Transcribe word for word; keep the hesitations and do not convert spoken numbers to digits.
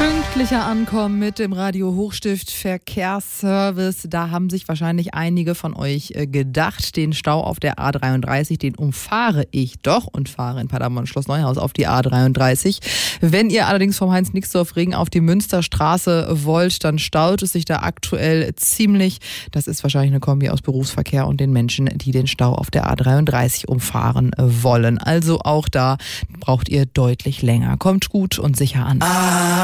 Pünktlicher ankommen mit dem Radio Hochstift Verkehrsservice. Da haben sich wahrscheinlich einige von euch gedacht, den Stau auf der A dreiunddreißig, den umfahre ich doch und fahre in Paderborn Schloss Neuhaus auf die A dreiunddreißig. Wenn ihr allerdings vom Heinz-Nixdorf-Ring auf die Münsterstraße wollt, dann staut es sich da aktuell ziemlich. Das ist wahrscheinlich eine Kombi aus Berufsverkehr und den Menschen, die den Stau auf der A dreiunddreißig umfahren wollen. Also auch da braucht ihr deutlich länger. Kommt gut und sicher an.